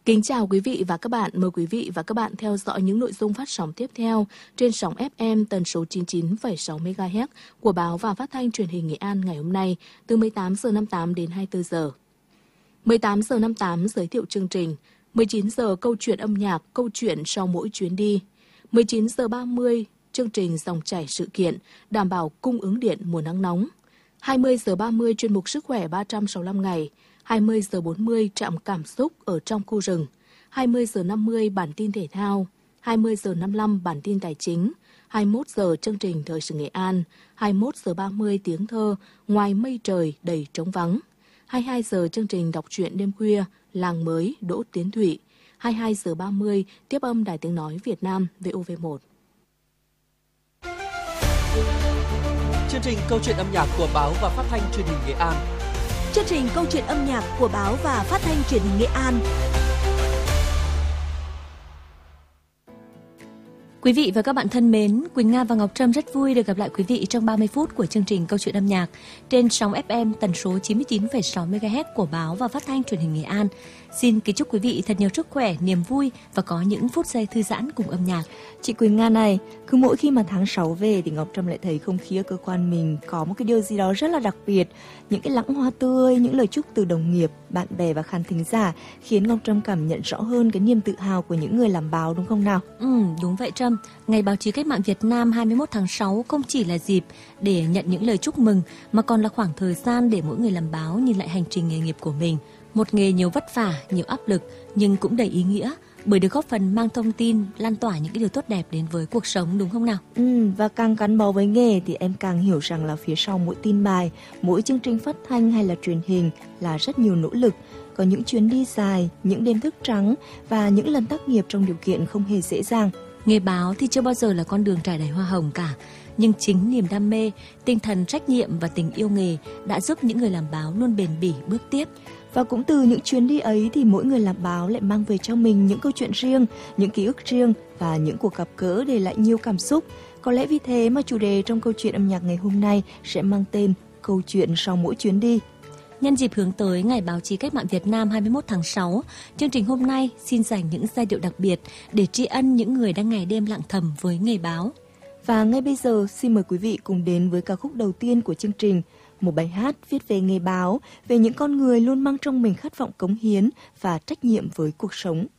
Kính chào quý vị và các bạn. Mời quý vị và các bạn theo dõi những nội dung phát sóng tiếp theo trên sóng FM tần số 99,6 MHz của Báo và Phát thanh Truyền hình Nghệ An ngày hôm nay từ 18 giờ 58 đến 24 giờ. 18 giờ 58 giới thiệu chương trình, 19 giờ câu chuyện âm nhạc, câu chuyện sau mỗi chuyến đi. 19 giờ 30 chương trình dòng chảy sự kiện đảm bảo cung ứng điện mùa nắng nóng. 20 giờ 30 chuyên mục sức khỏe 365 ngày. 20 giờ 40 trạm cảm xúc ở trong khu rừng, 20 giờ 50 bản tin thể thao, 20 giờ 55 bản tin tài chính, 21 giờ chương trình thời sự Nghệ An, 21 giờ 30 tiếng thơ ngoài mây trời đầy trống vắng, 22 giờ chương trình đọc truyện đêm khuya Làng mới Đỗ Tiến Thụy, 22 giờ 30 tiếp âm Đài Tiếng nói Việt Nam VOV1. Chương trình câu chuyện âm nhạc của Báo và Phát thanh Truyền hình Nghệ An. Chương trình câu chuyện âm nhạc của Báo và Phát thanh Truyền hình Nghệ An. Quý vị và các bạn thân mến, Quỳnh Nga và Ngọc Trâm rất vui được gặp lại quý vị trong 30 phút của chương trình câu chuyện âm nhạc trên sóng FM tần số 99,6 MHz của Báo và Phát thanh Truyền hình Nghệ An. Xin kính chúc quý vị thật nhiều sức khỏe, niềm vui và có những phút giây thư giãn cùng âm nhạc. Chị Quỳnh Nga này, cứ mỗi khi mà tháng 6 về thì Ngọc Trâm lại thấy không khí ở cơ quan mình có một cái điều gì đó rất là đặc biệt. Những cái lẵng hoa tươi, những lời chúc từ đồng nghiệp, bạn bè và khán thính giả khiến Ngọc Trâm cảm nhận rõ hơn cái niềm tự hào của những người làm báo, đúng không nào? Đúng vậy Trâm. Ngày báo chí cách mạng Việt Nam 21 tháng 6 không chỉ là dịp để nhận những lời chúc mừng mà còn là khoảng thời gian để mỗi người làm báo nhìn lại hành trình nghề nghiệp của mình. Một nghề nhiều vất vả, nhiều áp lực nhưng cũng đầy ý nghĩa bởi được góp phần mang thông tin, lan tỏa những cái điều tốt đẹp đến với cuộc sống, đúng không nào? Và càng gắn bó với nghề thì em càng hiểu rằng là phía sau mỗi tin bài, mỗi chương trình phát thanh hay là truyền hình là rất nhiều nỗ lực. Có những chuyến đi dài, những đêm thức trắng và những lần tác nghiệp trong điều kiện không hề dễ dàng. Nghề báo thì chưa bao giờ là con đường trải đầy hoa hồng cả. Nhưng chính niềm đam mê, tinh thần trách nhiệm và tình yêu nghề đã giúp những người làm báo luôn bền bỉ bước tiếp. Và cũng từ những chuyến đi ấy thì mỗi người làm báo lại mang về cho mình những câu chuyện riêng, những ký ức riêng và những cuộc gặp gỡ để lại nhiều cảm xúc. Có lẽ vì thế mà chủ đề trong câu chuyện âm nhạc ngày hôm nay sẽ mang tên Câu chuyện sau mỗi chuyến đi. Nhân dịp hướng tới Ngày báo chí cách mạng Việt Nam 21 tháng 6, chương trình hôm nay xin dành những giai điệu đặc biệt để tri ân những người đang ngày đêm lặng thầm với nghề báo. Và ngay bây giờ xin mời quý vị cùng đến với ca khúc đầu tiên của chương trình, một bài hát viết về nghề báo, về những con người luôn mang trong mình khát vọng cống hiến và trách nhiệm với cuộc sống.